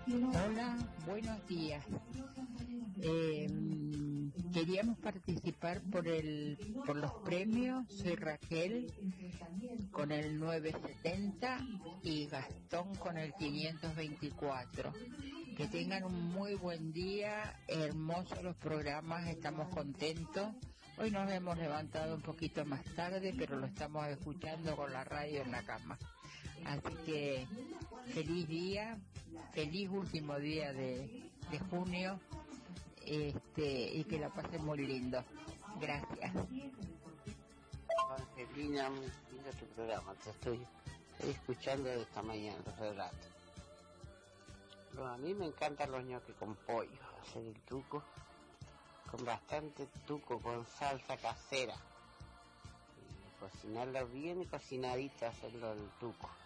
Hola, buenos días. Queríamos participar por los premios. Soy Raquel con el 970 y Gastón con el 524. Que tengan un muy buen día, hermosos los programas, estamos contentos. Hoy nos hemos levantado un poquito más tarde, pero lo estamos escuchando con la radio en la cama. Así que feliz día, feliz último día de junio, y que la pasen muy lindo. Gracias. Angelina, muy lindo tu programa, te estoy escuchando esta mañana los relatos. Pero a mí me encantan los ñoquis con pollo, hacer el tuco, con bastante tuco, con salsa casera. Y cocinarlo bien cocinadito, hacerlo el tuco.